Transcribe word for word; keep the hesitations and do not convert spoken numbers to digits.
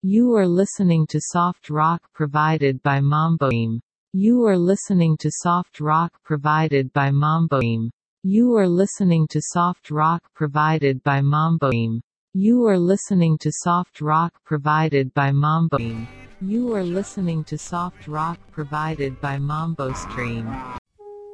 You are listening to soft rock provided by Mamboim. You are listening to soft rock provided by Mamboim. You are listening to soft rock provided by Mamboim. You are listening to soft rock provided by Mamboim. You are listening to soft rock provided by Mambo Stream.